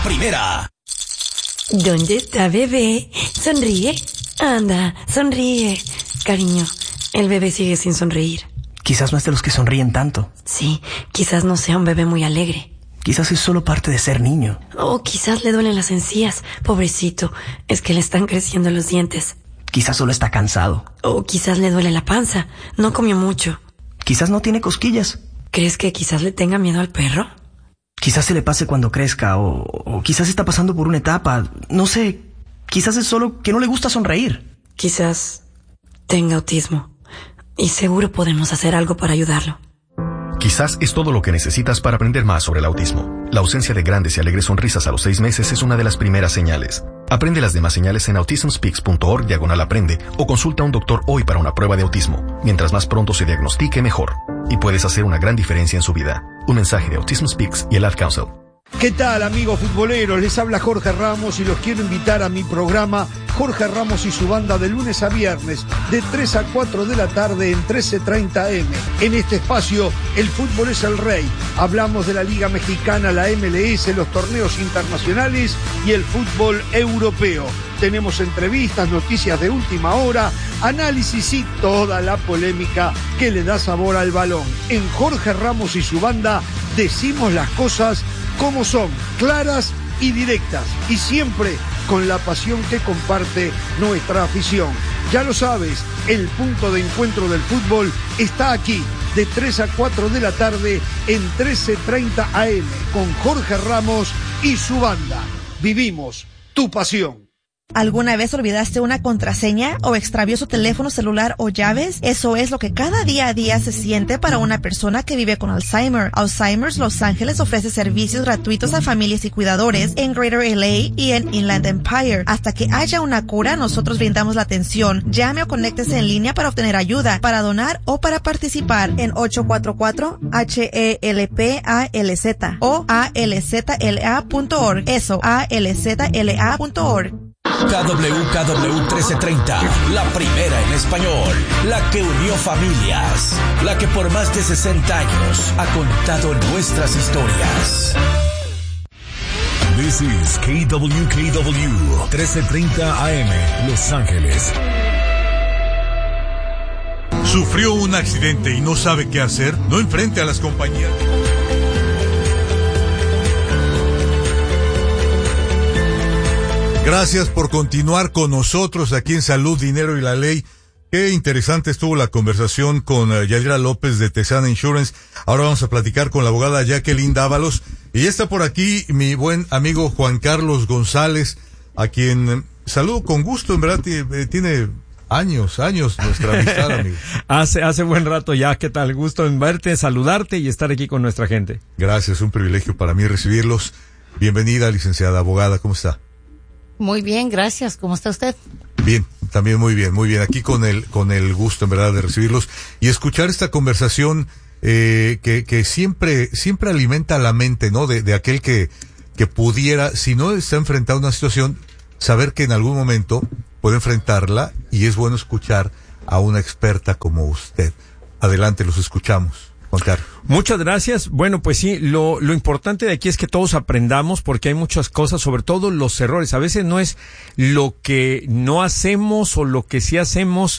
primera. ¿Dónde está bebé? Sonríe. Anda, sonríe. Cariño, el bebé sigue sin sonreír. Quizás no es de los que sonríen tanto. Sí, quizás no sea un bebé muy alegre. Quizás es solo parte de ser niño. O quizás le duelen las encías. Pobrecito, es que le están creciendo los dientes. Quizás solo está cansado. O quizás le duele la panza. No comió mucho. Quizás no tiene cosquillas. ¿Crees que quizás le tenga miedo al perro? Quizás se le pase cuando crezca, o quizás está pasando por una etapa. No sé, quizás es solo que no le gusta sonreír. Quizás tenga autismo. Y seguro podemos hacer algo para ayudarlo. Quizás es todo lo que necesitas para aprender más sobre el autismo. La ausencia de grandes y alegres sonrisas a los 6 meses es una de las primeras señales. Aprende las demás señales en autismspeaks.org/aprende o consulta a un doctor hoy para una prueba de autismo. Mientras más pronto se diagnostique, mejor. Y puedes hacer una gran diferencia en su vida. Un mensaje de Autism Speaks y el Ad Council. ¿Qué tal, amigos futboleros? Les habla Jorge Ramos y los quiero invitar a mi programa Jorge Ramos y su banda de lunes a viernes de 3 a 4 de la tarde en 13:30 AM. En este espacio, el fútbol es el rey. Hablamos de la Liga Mexicana, la MLS, los torneos internacionales y el fútbol europeo. Tenemos entrevistas, noticias de última hora, análisis y toda la polémica que le da sabor al balón. En Jorge Ramos y su banda decimos las cosas como son, claras y directas, y siempre con la pasión que comparte nuestra afición. Ya lo sabes, el punto de encuentro del fútbol está aquí, de 3 a 4 de la tarde en 13:30 AM, con Jorge Ramos y su banda. Vivimos tu pasión. ¿Alguna vez olvidaste una contraseña o extravió su teléfono celular o llaves? Eso es lo que cada día a día se siente para una persona que vive con Alzheimer. Alzheimer's Los Ángeles ofrece servicios gratuitos a familias y cuidadores en Greater LA y en Inland Empire. Hasta que haya una cura, nosotros brindamos la atención. Llame o conéctese en línea para obtener ayuda, para donar o para participar en 844-HELPALZ o alzla.org. Eso, alzla.org. KWKW 1330, la primera en español, la que unió familias, la que por más de 60 años ha contado nuestras historias. This is KWKW 1330 AM, Los Ángeles. ¿Sufrió un accidente y no sabe qué hacer? No enfrente a las compañías. Gracias por continuar con nosotros aquí en Salud, Dinero y la Ley. Qué interesante estuvo la conversación con Yadira López de Texana Insurance. Ahora vamos a platicar con la abogada Jacqueline Dávalos. Y ya está por aquí mi buen amigo Juan Carlos González, a quien saludo con gusto. En verdad tiene años nuestra amistad, amigo. Hace buen rato ya. ¿Qué tal? Gusto en verte, saludarte y estar aquí con nuestra gente. Gracias, un privilegio para mí recibirlos. Bienvenida, licenciada abogada. ¿Cómo está? Muy bien, gracias. ¿Cómo está usted? Bien, también muy bien. Aquí con el gusto, en verdad, de recibirlos y escuchar esta conversación que siempre alimenta la mente, ¿no? De aquel que pudiera, si no está enfrentado a una situación, saber que en algún momento puede enfrentarla, y es bueno escuchar a una experta como usted. Adelante, los escuchamos. Juan Carlos. Muchas gracias. Bueno, pues sí, lo importante de aquí es que todos aprendamos, porque hay muchas cosas, sobre todo los errores. A veces no es lo que no hacemos o lo que sí hacemos,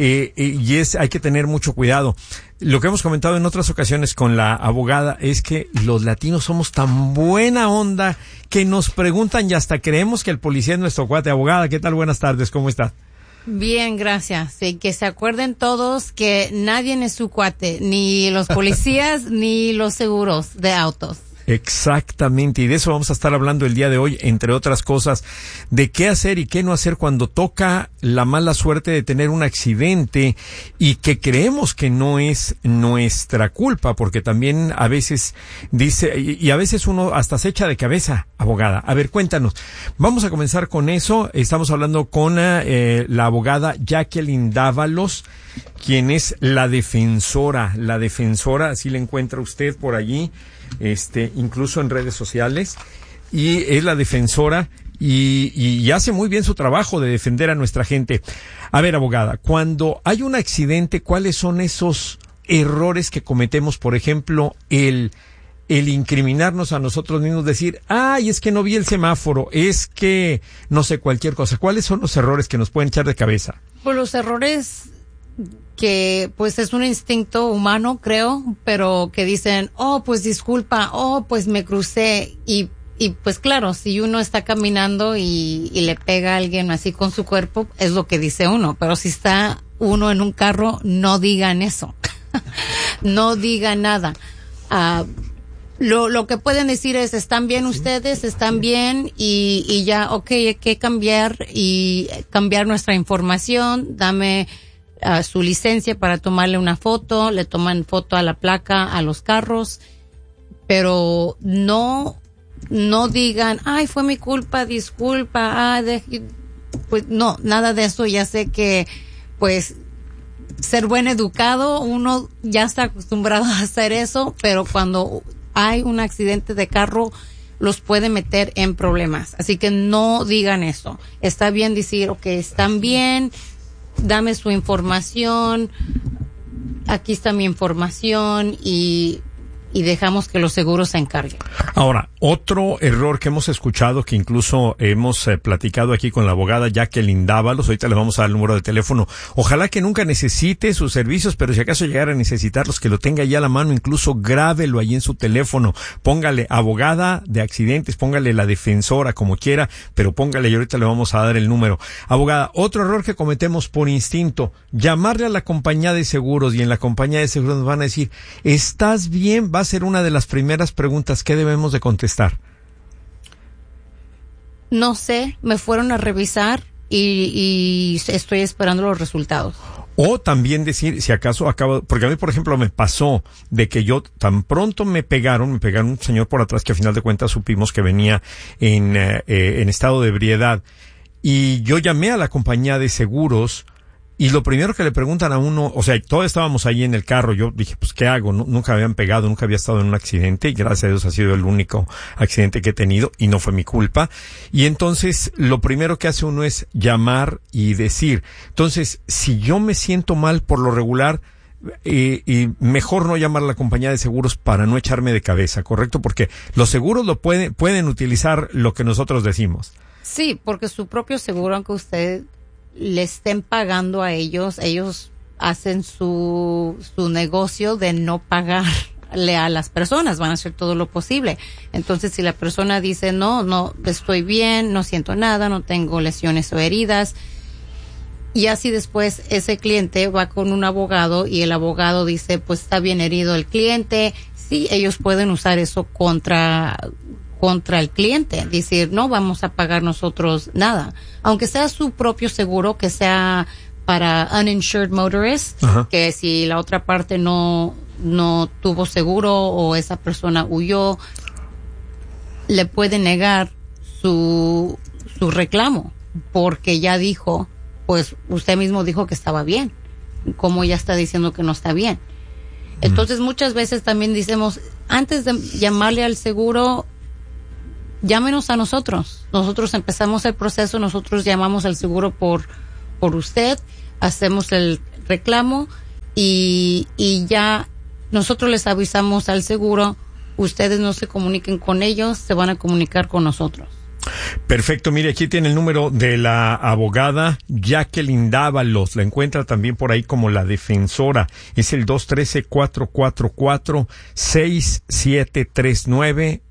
hay que tener mucho cuidado. Lo que hemos comentado en otras ocasiones con la abogada es que los latinos somos tan buena onda que nos preguntan y hasta creemos que el policía es nuestro cuate. Abogada, ¿qué tal? Buenas tardes, ¿cómo está? Bien, gracias. Y que se acuerden todos que nadie es su cuate, ni los policías ni los seguros de autos. Exactamente, y de eso vamos a estar hablando el día de hoy, entre otras cosas, de qué hacer y qué no hacer cuando toca la mala suerte de tener un accidente y que creemos que no es nuestra culpa, porque también a veces dice, y a veces uno hasta se echa de cabeza, abogada. A ver, cuéntanos. Vamos a comenzar con eso. Estamos hablando con la abogada Jacqueline Dávalos, quien es la defensora, así la encuentra usted por allí, incluso en redes sociales, y es la defensora y hace muy bien su trabajo de defender a nuestra gente. A ver, abogada, cuando hay un accidente, ¿cuáles son esos errores que cometemos? Por ejemplo, el el incriminarnos a nosotros mismos, decir, ay, es que no vi el semáforo, es que no sé, cualquier cosa. ¿Cuáles son los errores que nos pueden echar de cabeza? Pues los errores que pues es un instinto humano, creo, pero que dicen, oh, pues disculpa, oh, pues me crucé, y pues claro, si uno está caminando y le pega a alguien así con su cuerpo, es lo que dice uno, pero si está uno en un carro, no digan eso. No digan nada. Lo que pueden decir es, ¿están bien ustedes? ¿Están bien? Y ya, okay, hay que cambiar nuestra información. Dame su licencia para tomarle una foto. Le toman foto a la placa, a los carros. Pero no digan, ay, fue mi culpa, disculpa, pues no, nada de eso. Ya sé que, pues, ser buen educado, uno ya está acostumbrado a hacer eso, pero cuando hay un accidente de carro, los puede meter en problemas. Así que no digan eso. Está bien decir, okay, están bien, dame su información, aquí está mi información, y dejamos que los seguros se encarguen. Ahora, otro error que hemos escuchado, que incluso hemos platicado aquí con la abogada Jacqueline Dávalos, ahorita le vamos a dar el número de teléfono. Ojalá que nunca necesite sus servicios, pero si acaso llegara a necesitarlos, que lo tenga ya a la mano, incluso grábelo ahí en su teléfono. Póngale abogada de accidentes, póngale la defensora, como quiera, pero póngale, y ahorita le vamos a dar el número. Abogada, otro error que cometemos por instinto, llamarle a la compañía de seguros, y en la compañía de seguros nos van a decir, ¿estás bien? Va a ser una de las primeras preguntas que debemos de contestar. No sé, me fueron a revisar y estoy esperando los resultados. O también decir, si acaso acabo, porque a mí, por ejemplo, me pasó de que yo tan pronto me pegaron un señor por atrás que a final de cuentas supimos que venía en estado de ebriedad, y yo llamé a la compañía de seguros. Y lo primero que le preguntan a uno, o sea, todos estábamos ahí en el carro, yo dije, pues, ¿qué hago? Nunca habían pegado, nunca había estado en un accidente, y gracias a Dios ha sido el único accidente que he tenido, y no fue mi culpa. Y entonces, lo primero que hace uno es llamar y decir. Entonces, si yo me siento mal por lo regular, y mejor no llamar a la compañía de seguros para no echarme de cabeza, ¿correcto? Porque los seguros pueden utilizar lo que nosotros decimos. Sí, porque su propio seguro, aunque usted le estén pagando a ellos hacen su negocio de no pagarle a las personas, van a hacer todo lo posible. Entonces, si la persona dice, no, estoy bien, no siento nada, no tengo lesiones o heridas, y así después ese cliente va con un abogado, y el abogado dice, pues está bien herido el cliente, sí, ellos pueden usar eso contra el cliente, decir, no vamos a pagar nosotros nada, aunque sea su propio seguro, que sea para uninsured motorists. Ajá. Que si la otra parte no tuvo seguro o esa persona huyó, le puede negar su reclamo, porque ya dijo, pues usted mismo dijo que estaba bien, como ya está diciendo que no está bien. Entonces, muchas veces también decimos, antes de llamarle al seguro, llámenos a nosotros. Nosotros empezamos el proceso, nosotros llamamos al seguro por usted, hacemos el reclamo, y ya nosotros les avisamos al seguro, ustedes no se comuniquen con ellos, se van a comunicar con nosotros. Perfecto, mire, aquí tiene el número de la abogada Jacqueline Dávalos, la encuentra también por ahí como la defensora, es el 213-444-6739,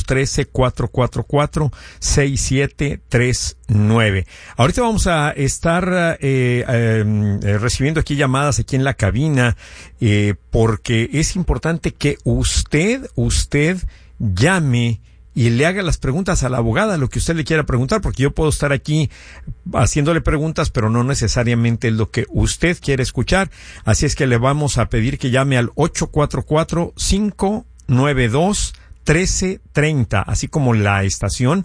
213-444-6739. Ahorita vamos a estar recibiendo aquí llamadas aquí en la cabina, porque es importante que usted llame y le haga las preguntas a la abogada, lo que usted le quiera preguntar, porque yo puedo estar aquí haciéndole preguntas, pero no necesariamente es lo que usted quiere escuchar. Así es que le vamos a pedir que llame al 844-592-1330, así como la estación,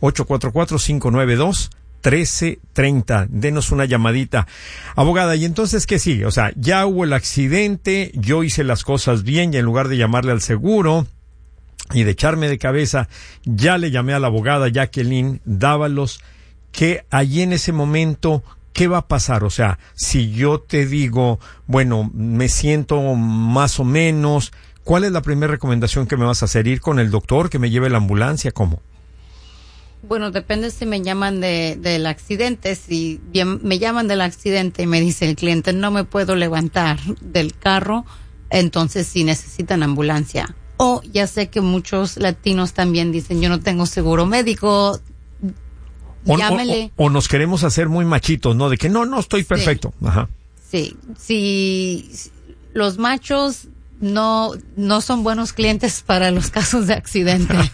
844-592-1330. Denos una llamadita. Abogada, ¿y entonces qué sigue? O sea, ya hubo el accidente, yo hice las cosas bien, y en lugar de llamarle al seguro y de echarme de cabeza, ya le llamé a la abogada Jacqueline Dávalos, que allí en ese momento, ¿qué va a pasar? O sea, si yo te digo, bueno, me siento más o menos, ¿cuál es la primera recomendación que me vas a hacer? ¿Ir con el doctor, que me lleve la ambulancia? ¿Cómo? Bueno, depende si me llaman del accidente. Si me llaman del accidente y me dice el cliente, no me puedo levantar del carro, entonces sí necesitan ambulancia. O ya sé que muchos latinos también dicen, yo no tengo seguro médico, llámele. O nos queremos hacer muy machitos, ¿no? De que no estoy perfecto. Sí. Ajá. Sí, si los machos no son buenos clientes para los casos de accidentes.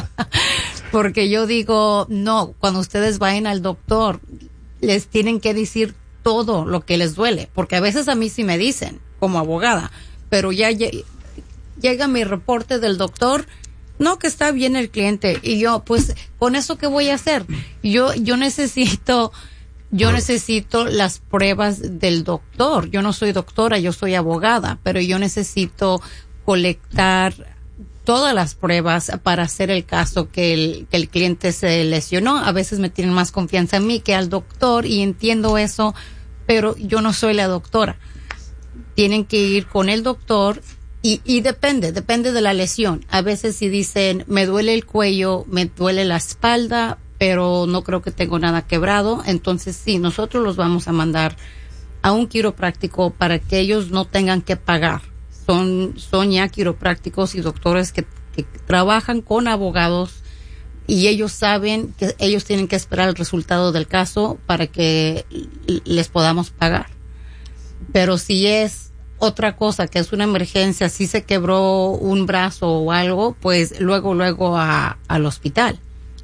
Porque yo digo, no, cuando ustedes vayan al doctor, les tienen que decir todo lo que les duele. Porque a veces a mí sí me dicen, como abogada, pero ya llega mi reporte del doctor, no, que está bien el cliente. Y yo, pues, ¿con eso qué voy a hacer? Yo necesito las pruebas del doctor. Yo no soy doctora, yo soy abogada, pero yo necesito colectar todas las pruebas para hacer el caso que el cliente se lesionó. A veces me tienen más confianza en mí que al doctor y entiendo eso, pero yo no soy la doctora. Tienen que ir con el doctor y depende de la lesión. A veces si dicen, me duele el cuello, me duele la espalda, pero no creo que tengo nada quebrado, entonces sí, nosotros los vamos a mandar a un quiropráctico para que ellos no tengan que pagar. Son ya quiroprácticos y doctores que trabajan con abogados y ellos saben que ellos tienen que esperar el resultado del caso para que les podamos pagar. Pero si es otra cosa, que es una emergencia, si se quebró un brazo o algo, pues luego al hospital.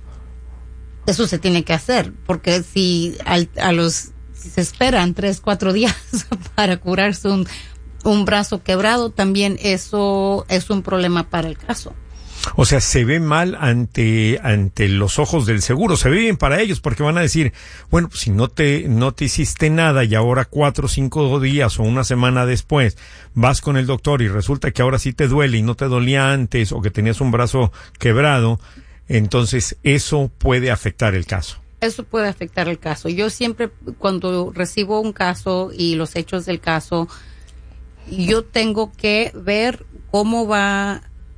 Eso se tiene que hacer, porque si se esperan 3-4 días para curarse un brazo quebrado, también eso es un problema para el caso. O sea, se ve mal ante los ojos del seguro, se ve bien para ellos, porque van a decir, bueno, pues si no te hiciste nada y ahora 4 o 5 días o una semana después vas con el doctor y resulta que ahora sí te duele y no te dolía antes, o que tenías un brazo quebrado, entonces eso puede afectar el caso. Eso puede afectar el caso. Yo siempre, cuando recibo un caso y los hechos del caso, yo tengo que ver cómo va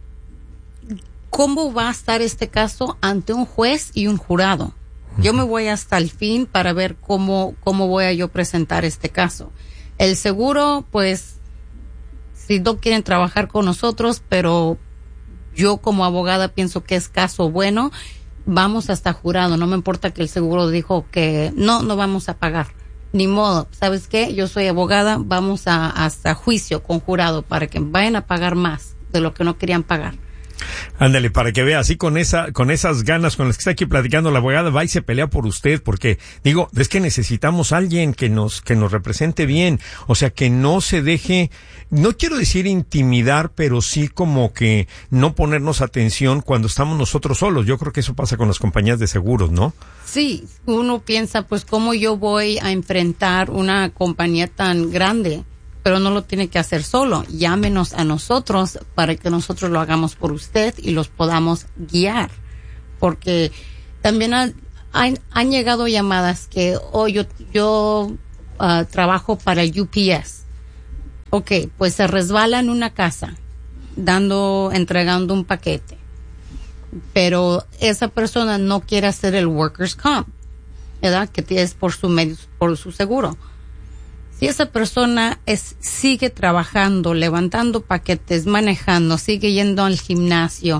a estar este caso ante un juez y un jurado. Yo me voy hasta el fin para ver cómo voy a yo presentar este caso. El seguro, pues, si no quieren trabajar con nosotros, pero yo como abogada pienso que es caso bueno, vamos hasta jurado. No me importa que el seguro dijo que no vamos a pagar. Ni modo, ¿sabes qué? Yo soy abogada, vamos hasta juicio con jurado para que vayan a pagar más de lo que no querían pagar. Ándale, para que vea, así con esas ganas con las que está aquí platicando la abogada, va y se pelea por usted, porque digo, es que necesitamos a alguien que nos represente bien, o sea, que no se deje, no quiero decir intimidar, pero sí como que no ponernos atención cuando estamos nosotros solos. Yo creo que eso pasa con las compañías de seguros, ¿no? Sí, uno piensa, pues, ¿cómo yo voy a enfrentar una compañía tan grande? Pero no lo tiene que hacer solo. Llámenos a nosotros para que nosotros lo hagamos por usted y los podamos guiar. Porque también han llegado llamadas que, yo trabajo para UPS. Ok, pues se resbala en una casa, entregando un paquete. Pero esa persona no quiere hacer el workers' comp, ¿verdad? Que es por su seguro. Si esa persona sigue trabajando, levantando paquetes, manejando, sigue yendo al gimnasio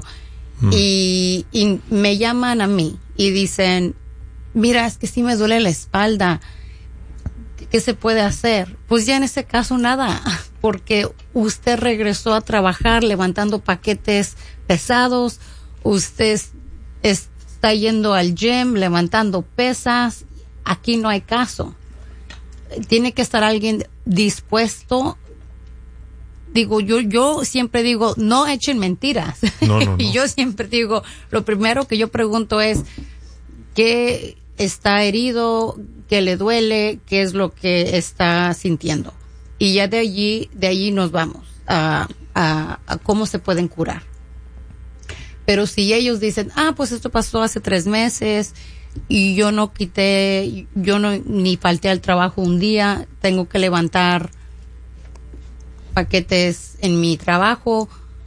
y me llaman a mí y dicen, mira, es que sí me duele la espalda, ¿qué se puede hacer? Pues ya en ese caso nada, porque usted regresó a trabajar levantando paquetes pesados, usted está yendo al gym, levantando pesas, aquí no hay caso. Tiene que estar alguien dispuesto. Digo, yo siempre digo, no echen mentiras. No. Y yo siempre digo, lo primero que yo pregunto es, ¿qué está herido? ¿Qué le duele? ¿Qué es lo que está sintiendo? Y ya de allí nos vamos a cómo se pueden curar. Pero si ellos dicen, pues esto pasó hace 3 meses y yo ni falté al trabajo un día, tengo que levantar paquetes en mi trabajo,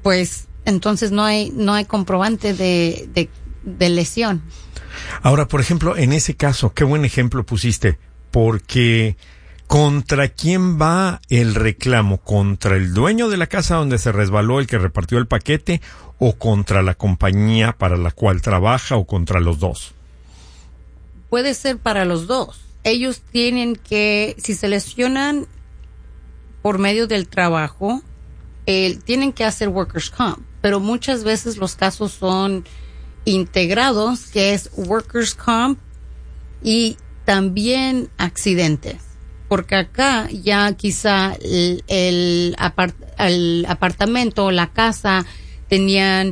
pues entonces no hay comprobante de lesión. Ahora, por ejemplo, en ese caso, qué buen ejemplo pusiste, porque ¿contra quién va el reclamo? ¿Contra el dueño de la casa donde se resbaló el que repartió el paquete o contra la compañía para la cual trabaja o contra los dos? Puede ser para los dos. Ellos tienen que, si se lesionan por medio del trabajo, tienen que hacer workers' comp, pero muchas veces los casos son integrados, que es workers' comp y también accidentes, porque acá ya quizá el apartamento, la casa, tenían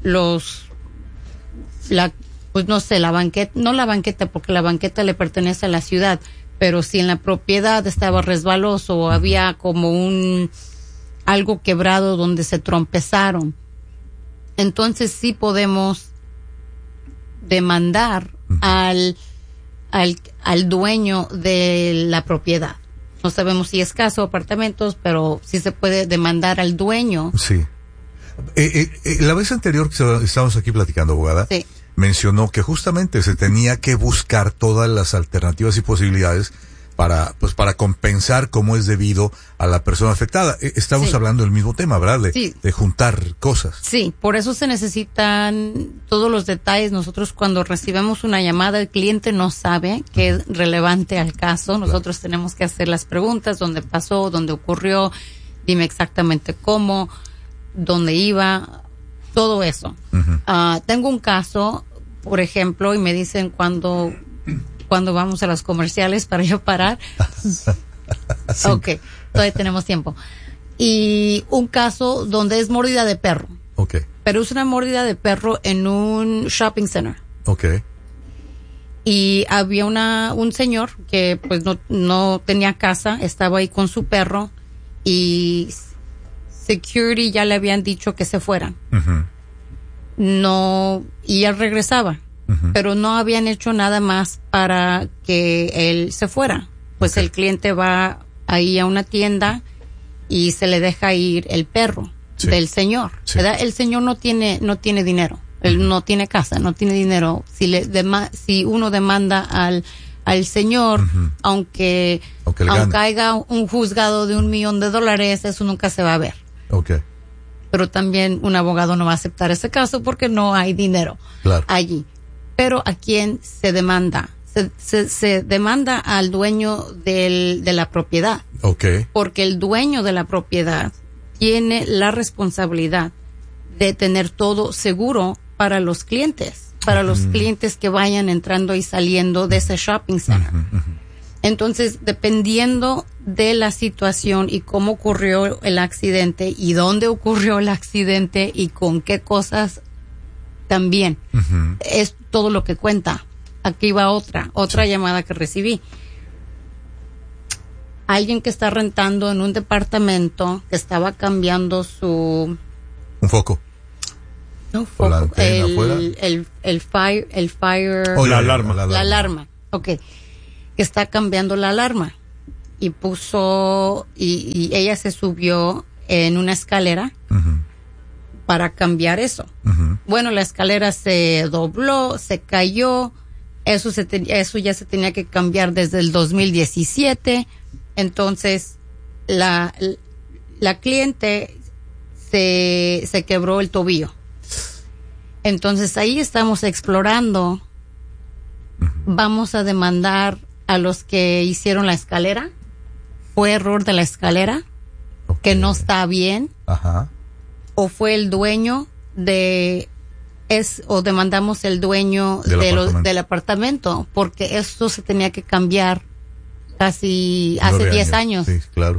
pues no sé, la banqueta, porque la banqueta le pertenece a la ciudad, pero si en la propiedad estaba resbaloso o había como algo quebrado donde se trompezaron, entonces sí podemos demandar al dueño de la propiedad. No sabemos si es casa o apartamentos, pero sí se puede demandar al dueño. Sí. La vez anterior que estábamos aquí platicando, abogada, sí, mencionó que justamente se tenía que buscar todas las alternativas y posibilidades para compensar como es debido a la persona afectada. Estamos hablando del mismo tema, ¿verdad? De juntar cosas. Sí, por eso se necesitan todos los detalles. Nosotros cuando recibimos una llamada, el cliente no sabe que es relevante al caso. Nosotros tenemos que hacer las preguntas, dónde pasó, dónde ocurrió, dime exactamente cómo, dónde iba, todo eso. Tengo un caso, por ejemplo, y me dicen cuando vamos a los comerciales para yo parar. Sí. Ok, todavía tenemos tiempo. Y un caso donde es mordida de perro. Ok. Pero es una mordida de perro en un shopping center. Ok. Y había un señor que pues no tenía casa, estaba ahí con su perro y security ya le habían dicho que se fueran. No, y él regresaba. Pero no habían hecho nada más para que él se fuera. Pues el cliente va ahí a una tienda y se le deja ir el perro del señor, ¿verdad? El señor no tiene dinero, él no tiene casa, no tiene dinero. Si uno demanda al señor, aunque haya un juzgado de $1 millón, eso nunca se va a ver. Okay. Pero también un abogado no va a aceptar ese caso porque no hay dinero allí. Pero ¿a quién se demanda? Se demanda al dueño de la propiedad. Okay. Porque el dueño de la propiedad tiene la responsabilidad de tener todo seguro para los clientes, los clientes que vayan entrando y saliendo de ese shopping center. Entonces, dependiendo de la situación y cómo ocurrió el accidente y dónde ocurrió el accidente y con qué cosas también, es todo lo que cuenta. Aquí va otra llamada que recibí. Alguien que está rentando en un departamento que estaba cambiando un foco. No, foco. La alarma. La alarma. Okay. Que está cambiando la alarma. Y y ella se subió en una escalera para cambiar eso. Bueno, la escalera se dobló, se cayó. Eso ya se tenía que cambiar desde el 2017. Entonces, la cliente se quebró el tobillo. Entonces, ahí estamos explorando. Vamos a demandar a los que hicieron la escalera. ¿Fue error de la escalera? Que no está bien. ¿O fue el dueño o demandamos el dueño del apartamento? Porque esto se tenía que cambiar casi hace 10 años. Sí, claro.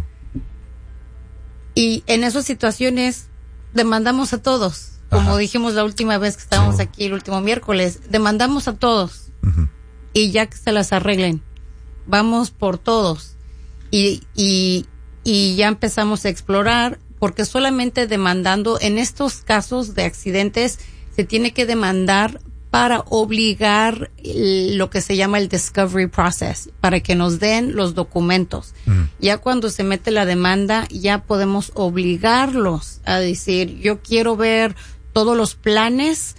Y en esas situaciones demandamos a todos. Como dijimos la última vez que estábamos aquí, el último miércoles, demandamos a todos. Y ya que se las arreglen, vamos por todos. Y ya empezamos a explorar, porque solamente demandando en estos casos de accidentes se tiene que demandar para obligar lo que se llama el discovery process, para que nos den los documentos. Ya cuando se mete la demanda, ya podemos obligarlos a decir, yo quiero ver todos los planes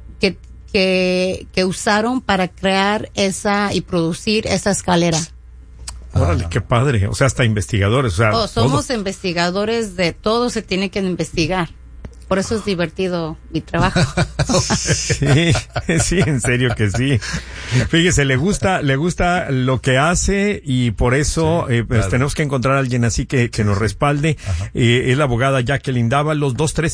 que usaron para crear esa y producir esa escalera. Órale, qué padre. O sea, hasta investigadores. O sea, somos investigadores de todo, se tiene que investigar. Por eso es divertido mi trabajo. Sí, en serio que sí. Fíjese, le gusta lo que hace y por eso pues tenemos que encontrar a alguien así que nos respalde. Es la abogada Jacqueline Dávalos,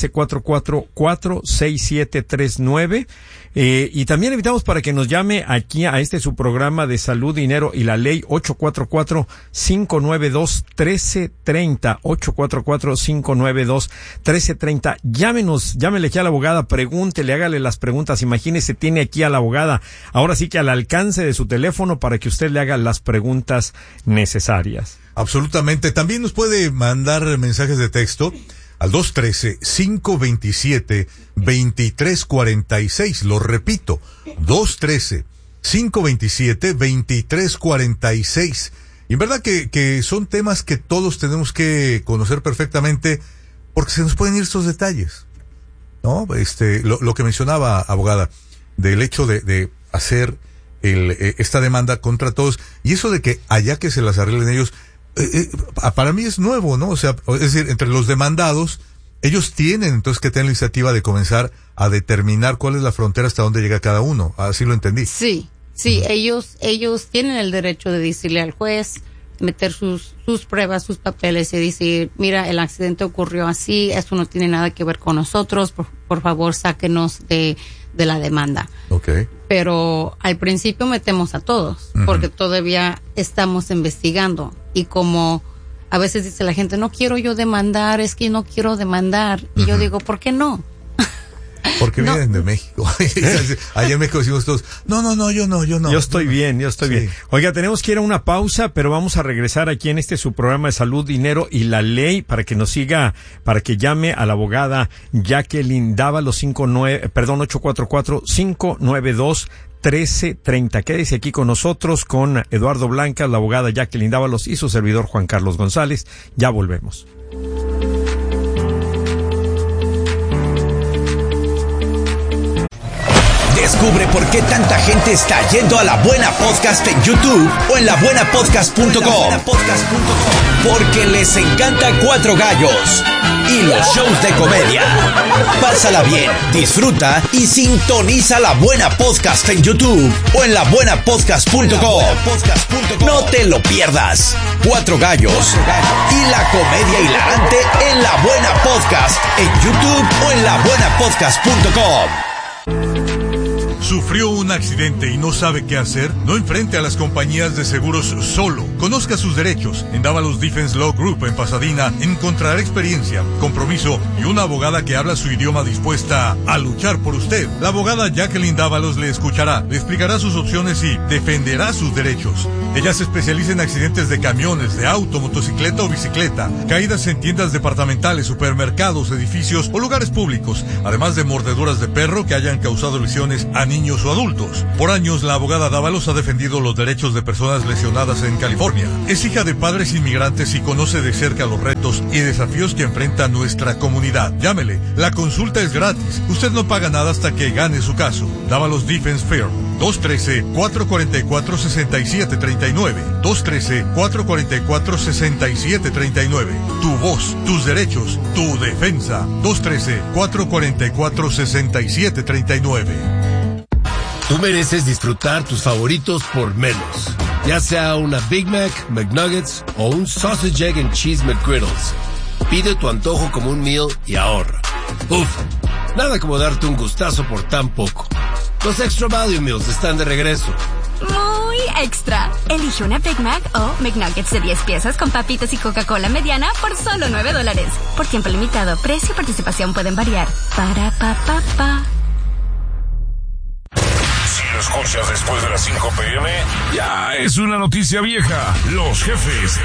213-444-6739. Y también invitamos para que nos llame aquí a su programa de Salud, Dinero y la Ley, 844-592-1330, 844-592-1330. Llámele aquí a la abogada, pregúntele, hágale las preguntas. Imagínese, tiene aquí a la abogada, ahora sí que al alcance de su teléfono para que usted le haga las preguntas necesarias. Absolutamente. También nos puede mandar mensajes de texto al 213-527-2346. Lo repito, 213-527-2346. Y en verdad que son temas que todos tenemos que conocer perfectamente, porque se nos pueden ir estos detalles, ¿no? Lo que mencionaba, abogada, del hecho de hacer esta demanda contra todos, y eso de que allá que se las arreglen ellos, para mí es nuevo, ¿no? O sea, es decir, entre los demandados, ellos tienen entonces que tener la iniciativa de comenzar a determinar cuál es la frontera hasta dónde llega cada uno. Así lo entendí. Sí, ellos tienen el derecho de decirle al juez, meter sus pruebas, sus papeles y decir, mira, el accidente ocurrió así, esto no tiene nada que ver con nosotros, por favor sáquenos de la demanda. Okay. Pero al principio metemos a todos, porque todavía estamos investigando, y como a veces dice la gente, no quiero yo demandar, es que no quiero demandar, y yo digo, ¿por qué no? Porque vienen de México. Allá en México decimos todos, no, yo no. Yo estoy bien. Oiga, tenemos que ir a una pausa, pero vamos a regresar aquí en su programa de Salud, Dinero y la Ley, para que nos siga, para que llame a la abogada Jacqueline Dávalos, 844-592-1330. Quédese aquí con nosotros, con Eduardo Blanca, la abogada Jacqueline Dávalos y su servidor Juan Carlos González. Ya volvemos. Descubre por qué tanta gente está yendo a La Buena Podcast en YouTube o en labuenapodcast.com. Porque les encanta Cuatro Gallos y los shows de comedia. Pásala bien, disfruta y sintoniza La Buena Podcast en YouTube o en labuenapodcast.com. No te lo pierdas. Cuatro Gallos y la comedia hilarante en La Buena Podcast en YouTube o en labuenapodcast.com. ¿Sufrió un accidente y no sabe qué hacer? No enfrente a las compañías de seguros solo. Conozca sus derechos. En Dávalos Defense Law Group en Pasadena encontrará experiencia, compromiso y una abogada que habla su idioma dispuesta a luchar por usted. La abogada Jacqueline Dávalos le escuchará, le explicará sus opciones y defenderá sus derechos. Ella se especializa en accidentes de camiones, de auto, motocicleta o bicicleta, caídas en tiendas departamentales, supermercados, edificios o lugares públicos, además de mordeduras de perro que hayan causado lesiones a niños o adultos. Por años, la abogada Dávalos ha defendido los derechos de personas lesionadas en California. Es hija de padres inmigrantes y conoce de cerca los retos y desafíos que enfrenta nuestra comunidad. Llámele, la consulta es gratis. Usted no paga nada hasta que gane su caso. Dávalos Defense Firm, 213-444-6739. 213-444-6739. Tu voz, tus derechos, tu defensa. 213-444-6739. Tú mereces disfrutar tus favoritos por menos. Ya sea una Big Mac, McNuggets o un Sausage, Egg and Cheese McGriddles. Pide tu antojo como un meal y ahorra. Uf, nada como darte un gustazo por tan poco. Los Extra Value Meals están de regreso. Muy extra. Elige una Big Mac o McNuggets de 10 piezas con papitas y Coca-Cola mediana por solo $9. Por tiempo limitado, precio y participación pueden variar. Para pa pa pa. Si lo escuchas después de las 5 p.m., ya es una noticia vieja. Los jefes.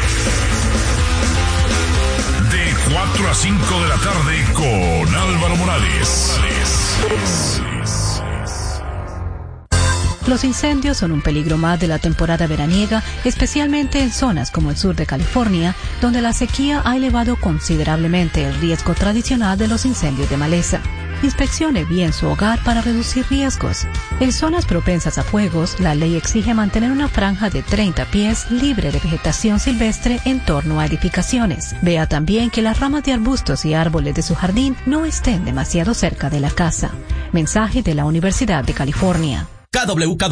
De 4 a 5 de la tarde con Álvaro Morales. Los incendios son un peligro más de la temporada veraniega, especialmente en zonas como el sur de California, donde la sequía ha elevado considerablemente el riesgo tradicional de los incendios de maleza. Inspeccione bien su hogar para reducir riesgos. En zonas propensas a fuegos, la ley exige mantener una franja de 30 pies libre de vegetación silvestre en torno a edificaciones. Vea también que las ramas de arbustos y árboles de su jardín no estén demasiado cerca de la casa. Mensaje de la Universidad de California. KWK